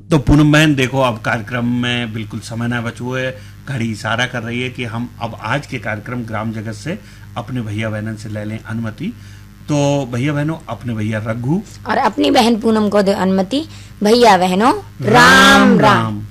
तो पूनम बहन देखो, अब कार्यक्रम में बिल्कुल समय ना बच हुए, घड़ी इशारा कर रही है कि हम अब आज के कार्यक्रम ग्राम जगत से अपने भैया बहनन से ले लें अनुमति। तो भैया बहनों, अपने भैया रघु और अपनी बहन पूनम को दो अनुमति। भैया बहनों, राम राम।